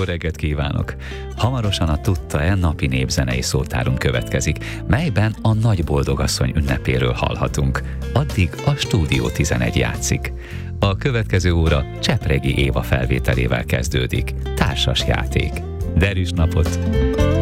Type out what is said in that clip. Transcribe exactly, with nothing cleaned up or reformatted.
Jó reggelt kívánok! Hamarosan a Tudta-e napi népzenei szótárunk következik, melyben a Nagy Boldogasszony ünnepéről hallhatunk. Addig a Stúdió tizenegy játszik. A következő óra Csepregi Éva felvételével kezdődik. Társas játék. Derűs napot!